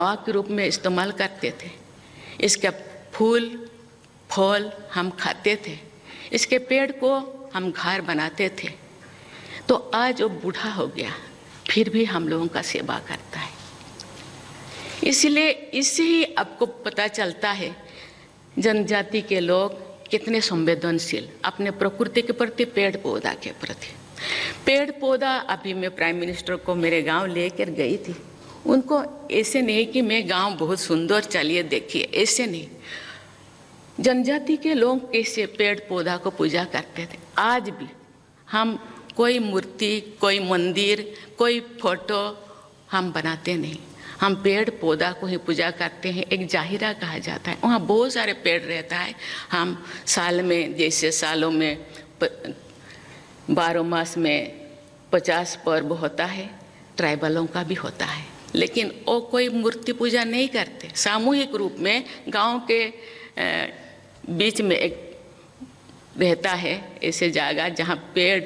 दवा के रूप में इस्तेमाल करते थे। इसके फूल फल हम खाते थे, इसके पेड़ को हम घर बनाते थे। तो आज वो बूढ़ा हो गया, फिर भी हम लोगों का सेवा करता है। इसलिए इससे ही आपको पता चलता है जनजाति के लोग कितने संवेदनशील अपने प्रकृति के प्रति, पेड़ पौधा के प्रति। पेड़ पौधा, अभी मैं प्राइम मिनिस्टर को मेरे गांव लेकर गई थी, उनको ऐसे नहीं कि मैं गांव बहुत सुंदर, चलिए देखिए, ऐसे नहीं। जनजाति के लोग कैसे पेड़ पौधा को पूजा करते थे। आज भी हम कोई मूर्ति, कोई मंदिर, कोई फोटो हम बनाते नहीं, हम पेड़ पौधा को ही पूजा करते हैं। एक जाहिरा कहा जाता है, वहाँ बहुत सारे पेड़ रहता है। हम साल में, जैसे सालों में 12 मास में 50 पर्व होता है, ट्राइबलों का भी होता है, लेकिन वो कोई मूर्ति पूजा नहीं करते। सामूहिक रूप में गांव के बीच में एक रहता है ऐसे जगह जहाँ पेड़,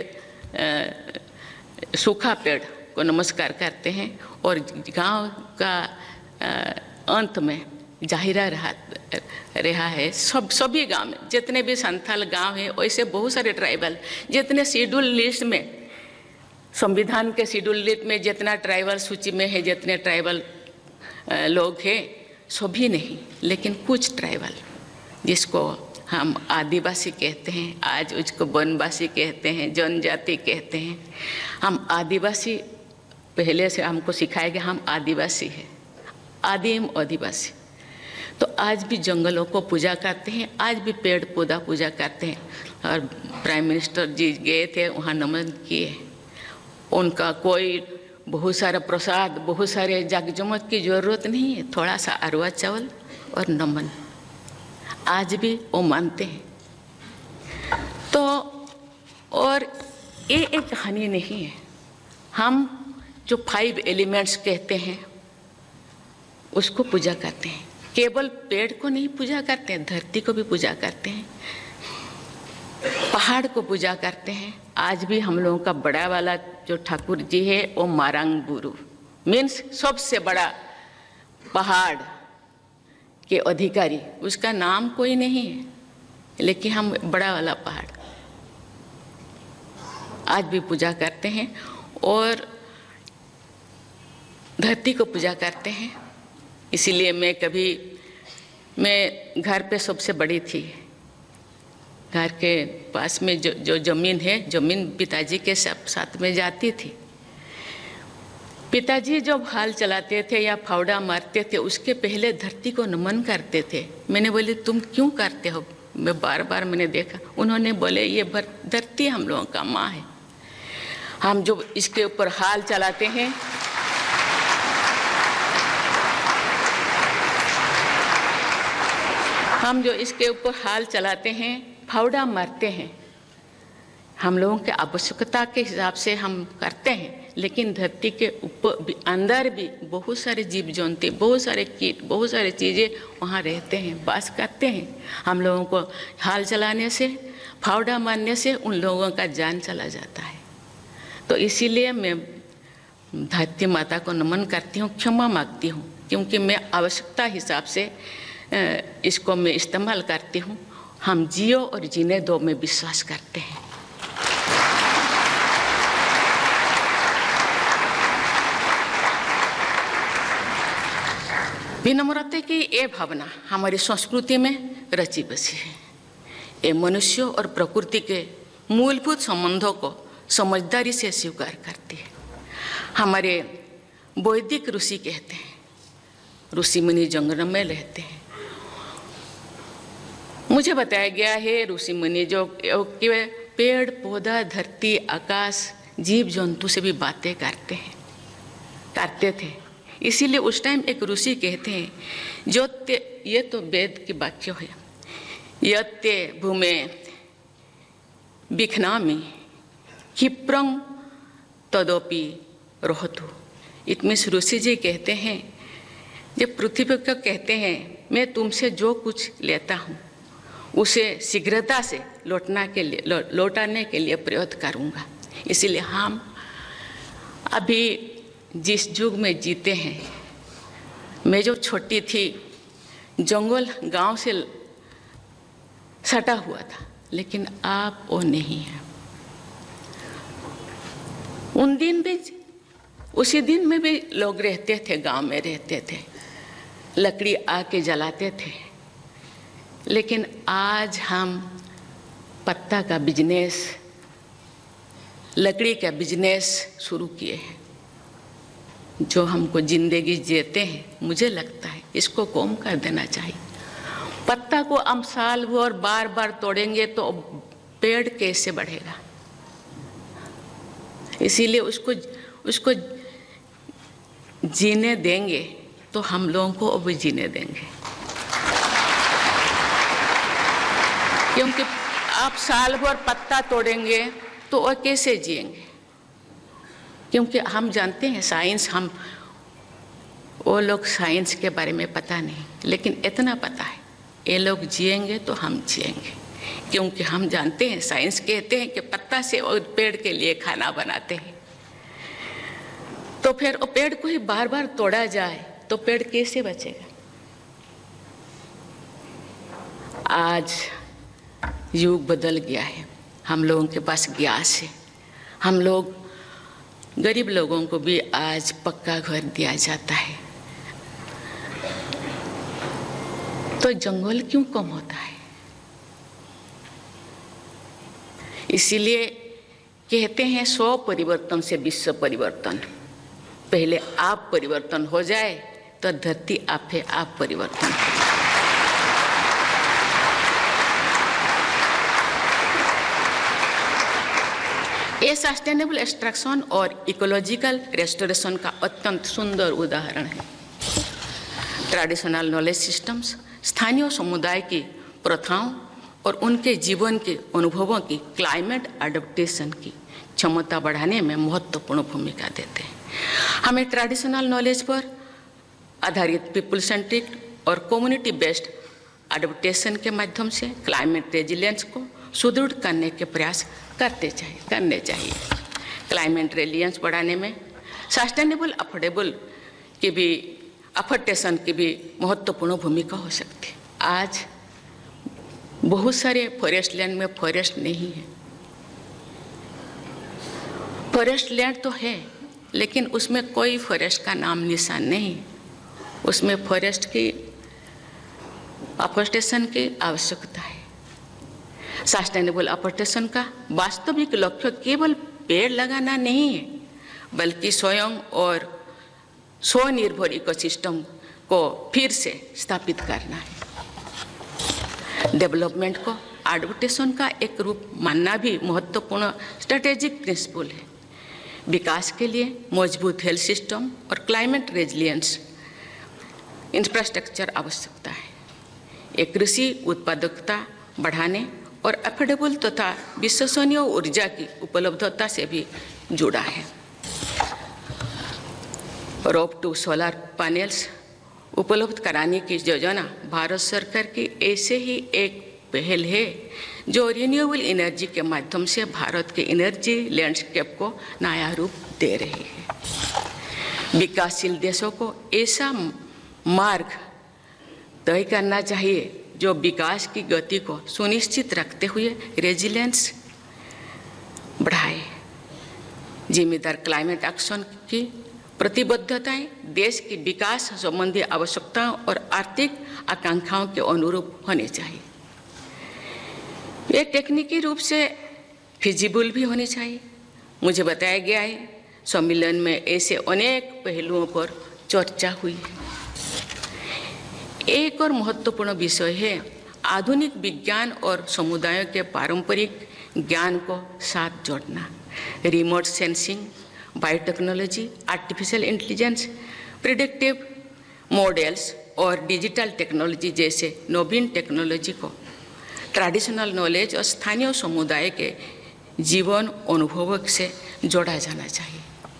सूखा पेड़ को नमस्कार करते हैं, और गांव का अंत में जाहिरा रहा है। सभी गांव में जितने भी संथाल गांव हैं, वैसे बहुत सारे ट्राइबल, जितने शेड्यूल लिस्ट में, संविधान के शेड्यूल लिस्ट में जितना ट्राइबल सूची में है, जितने ट्राइबल लोग हैं, सभी नहीं, लेकिन कुछ ट्राइबल जिसको हम आदिवासी कहते हैं, आज उसको वनवासी कहते हैं, जनजाति कहते हैं। हम आदिवासी, पहले से हमको सिखाया गया हम आदिवासी हैं, आदिम आदिवासी। तो आज भी जंगलों को पूजा करते हैं, आज भी पेड़ पौधा पूजा करते हैं। और प्राइम मिनिस्टर जी गए थे, वहाँ नमन किए। उनका कोई बहुत सारा प्रसाद, बहुत सारे जागजमत की ज़रूरत नहीं है, थोड़ा सा अरवा चावल और नमन, आज भी वो मानते हैं। तो और ये एक कहानी नहीं है। हम जो 5 एलिमेंट्स कहते हैं उसको पूजा करते हैं। केवल पेड़ को नहीं पूजा करते हैं, धरती को भी पूजा करते हैं, पहाड़ को पूजा करते हैं। आज भी हम लोगों का बड़ा वाला जो ठाकुर जी है, वो मारंग बुरु मीन्स सबसे बड़ा पहाड़ के अधिकारी, उसका नाम कोई नहीं है, लेकिन हम बड़ा वाला पहाड़ आज भी पूजा करते हैं और धरती को पूजा करते हैं। इसीलिए मैं घर पे सबसे बड़ी थी। घर के पास में जो ज़मीन है, ज़मीन पिताजी के साथ में जाती थी। पिताजी जब हाल चलाते थे या फावड़ा मारते थे, उसके पहले धरती को नमन करते थे। मैंने बोली तुम क्यों करते हो? मैं बार बार मैंने देखा। उन्होंने बोले ये धरती हम लोगों का माँ है। हम जो इसके ऊपर हाल चलाते हैं, हम जो इसके ऊपर हाल चलाते हैं, फावड़ा मारते हैं, हम लोगों के आवश्यकता के हिसाब से हम करते हैं। लेकिन धरती के ऊपर भी, अंदर भी बहुत सारे जीव जंतु, बहुत सारे कीट, बहुत सारे चीज़ें वहाँ रहते हैं, वास करते हैं। हम लोगों को हाल चलाने से, फावड़ा मारने से उन लोगों का जान चला जाता है। तो इसीलिए मैं धरती माता को नमन करती हूँ, क्षमा मांगती हूँ, क्योंकि मैं आवश्यकता हिसाब से इसको मैं इस्तेमाल करती हूँ। हम जियो और जीने दो में विश्वास करते हैं। विनम्रता की ये भावना हमारी संस्कृति में रची बसी है। ये मनुष्य और प्रकृति के मूलभूत संबंधों को समझदारी से स्वीकार करती है। हमारे वैदिक ऋषि कहते हैं, ऋषि मुनि जंगल में रहते हैं। मुझे बताया गया है ऋषि मुनि जो कि पेड़ पौधा, धरती, आकाश, जीव जंतु से भी बातें करते थे। इसीलिए उस टाइम एक ऋषि कहते हैं, ये तो वेद की वाक्य है, यत्ते भूमे बिखनामी क्षिप्रं तदोपि रोहतु। इतने ऋषि जी कहते हैं, जब पृथ्वी को कहते हैं मैं तुमसे जो कुछ लेता हूँ उसे शीघ्रता से लौटाने के लिए प्रयत्न करूँगा। इसीलिए हम अभी जिस युग में जीते हैं, मैं जो छोटी थी, जंगल गांव से सटा हुआ था, लेकिन अब वो नहीं है। उन दिन भी, उसी दिन में भी लोग रहते थे, गांव में रहते थे, लकड़ी आके जलाते थे। लेकिन आज हम पत्ता का बिजनेस, लकड़ी का बिजनेस शुरू किए हैं, जो हमको जिंदगी जीते हैं। मुझे लगता है इसको कम कर देना चाहिए। पत्ता को हम साल भर बार बार तोड़ेंगे तो पेड़ कैसे बढ़ेगा? इसीलिए उसको जीने देंगे तो हम लोगों को अब जीने देंगे। क्योंकि आप साल भर पत्ता तोड़ेंगे तो वो कैसे जिएंगे? क्योंकि हम जानते हैं साइंस, वो लोग साइंस के बारे में पता नहीं, लेकिन इतना पता है ये लोग जिएंगे तो हम जिएंगे। क्योंकि हम जानते हैं, साइंस कहते हैं कि पत्ता से और पेड़ के लिए खाना बनाते हैं। तो फिर वो पेड़ को ही बार बार तोड़ा जाए तो पेड़ कैसे बचेगा? आज युग बदल गया है, हम लोगों के पास गैस है। हम लोग, गरीब लोगों को भी आज पक्का घर दिया जाता है। तो जंगल क्यों कम होता है? इसीलिए कहते हैं 100 परिवर्तन से विश्व परिवर्तन। पहले आप परिवर्तन हो जाए तो धरती आपे आप परिवर्तन हो। ये सस्टेनेबल एक्सट्रैक्शन और इकोलॉजिकल रेस्टोरेशन का अत्यंत सुंदर उदाहरण है। ट्रेडिशनल नॉलेज सिस्टम्स स्थानीय समुदाय की प्रथाओं और उनके जीवन के अनुभवों की क्लाइमेट एडेप्टेशन की क्षमता बढ़ाने में महत्वपूर्ण भूमिका देते हैं। हमें ट्रेडिशनल नॉलेज पर आधारित पीपल सेंट्रिक और कम्युनिटी बेस्ड एडेप्टेशन के माध्यम से क्लाइमेट रेजिलियंस को सुदृढ़ करने के प्रयास करने चाहिए। क्लाइमेट रेजिलियंस बढ़ाने में सस्टेनेबल अफोर्टेशन की भी महत्वपूर्ण भूमिका हो सकती है। आज बहुत सारे फॉरेस्ट लैंड में फॉरेस्ट नहीं है। फॉरेस्ट लैंड तो है, लेकिन उसमें कोई फॉरेस्ट का नाम निशान नहीं। उसमें फॉरेस्ट की अफोर्टेशन की आवश्यकता है। सस्टेनेबल अफोर्टेशन का वास्तविक लक्ष्य केवल पेड़ लगाना नहीं है, बल्कि स्वयं और स्वनिर्भर इकोसिस्टम को फिर से स्थापित करना है। डेवलपमेंट को एडप्टेशन का एक रूप मानना भी महत्वपूर्ण स्ट्रेटेजिक प्रिंसिपल है। विकास के लिए मजबूत हेल्थ सिस्टम और क्लाइमेट रेजिलियंस इंफ्रास्ट्रक्चर आवश्यकता है। एक कृषि उत्पादकता बढ़ाने और अफोर्डेबल तथा विश्वसनीय ऊर्जा की उपलब्धता से भी जुड़ा है। रोप टू सोलर पैनल्स उपलब्ध कराने की योजना भारत सरकार की ऐसे ही एक पहल है जो रिन्यूएबल एनर्जी के माध्यम से भारत के एनर्जी लैंडस्केप को नया रूप दे रही है। विकासशील देशों को ऐसा मार्ग तय करना चाहिए जो विकास की गति को सुनिश्चित रखते हुए रेजिलियंस बढ़ाए। जिम्मेदार क्लाइमेट एक्शन की प्रतिबद्धताएं देश की विकास संबंधी आवश्यकताओं और आर्थिक आकांक्षाओं के अनुरूप होनी चाहिए। ये टेक्निकी रूप से फिजिबल भी होनी चाहिए। मुझे बताया गया है सम्मेलन में ऐसे अनेक पहलुओं पर चर्चा हुई। एक और महत्वपूर्ण विषय है आधुनिक विज्ञान और समुदायों के पारंपरिक ज्ञान को साथ जोड़ना। Remote sensing, biotechnology, artificial intelligence, predictive models और डिजिटल टेक्नोलॉजी जैसे नवीन टेक्नोलॉजी को ट्रेडिशनल नॉलेज और स्थानीय समुदाय के जीवन अनुभवों से जोड़ा जाना चाहिए।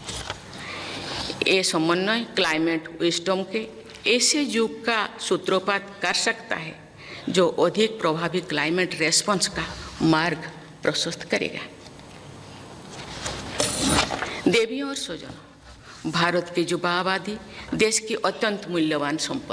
ये समन्वय क्लाइमेट विजडम के ऐसे युग का सूत्रपात कर सकता है जो अधिक प्रभावी क्लाइमेट रेस्पॉन्स का मार्ग प्रशस्त करेगा। देवी और स्वजनों, भारत की युवा आबादी देश की अत्यंत मूल्यवान संपत्ति